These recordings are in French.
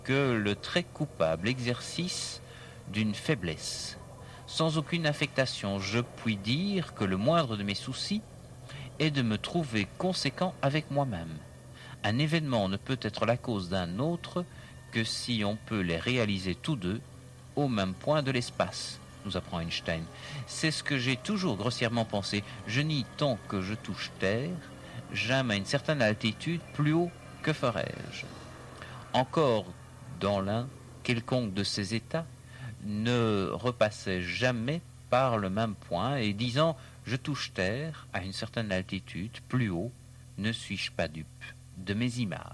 que le très coupable exercice d'une faiblesse. Sans aucune affectation, je puis dire que le moindre de mes soucis est de me trouver conséquent avec moi-même. Un événement ne peut être la cause d'un autre que si on peut les réaliser tous deux au même point de l'espace, nous apprend Einstein. C'est ce que j'ai toujours grossièrement pensé. Je nie tant que je touche terre, j'aime à une certaine altitude, plus haut que ferais-je. Encore dans l'un, quelconque de ces états ne repassait jamais par le même point, et disant « je touche terre à une certaine altitude, plus haut, ne suis-je pas dupe de mes images ?»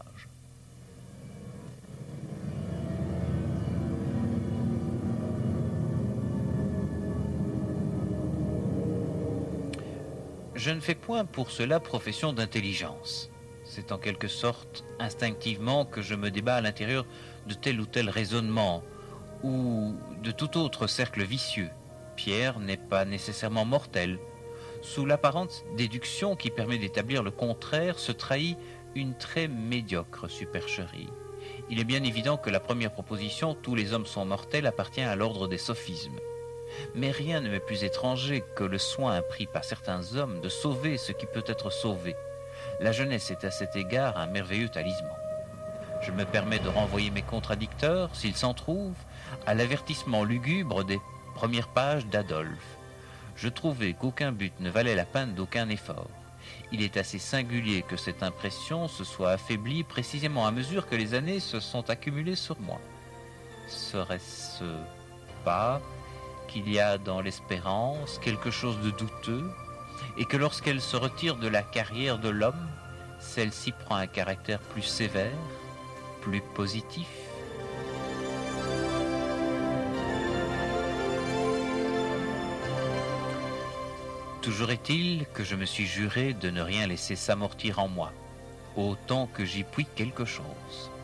Je ne fais point pour cela profession d'intelligence. C'est en quelque sorte instinctivement que je me débat à l'intérieur de tel ou tel raisonnement ou de tout autre cercle vicieux. Pierre n'est pas nécessairement mortel. Sous l'apparente déduction qui permet d'établir le contraire se trahit une très médiocre supercherie. Il est bien évident que la première proposition « tous les hommes sont mortels » appartient à l'ordre des sophismes. Mais rien ne m'est plus étranger que le soin pris par certains hommes de sauver ce qui peut être sauvé. La jeunesse est à cet égard un merveilleux talisman. Je me permets de renvoyer mes contradicteurs, s'ils s'en trouvent, à l'avertissement lugubre des premières pages d'Adolphe. Je trouvais qu'aucun but ne valait la peine d'aucun effort. Il est assez singulier que cette impression se soit affaiblie précisément à mesure que les années se sont accumulées sur moi. Serait-ce pas qu'il y a dans l'espérance quelque chose de douteux, et que lorsqu'elle se retire de la carrière de l'homme, celle-ci prend un caractère plus sévère, plus positif? Toujours est-il que je me suis juré de ne rien laisser s'amortir en moi, autant que j'y puis quelque chose.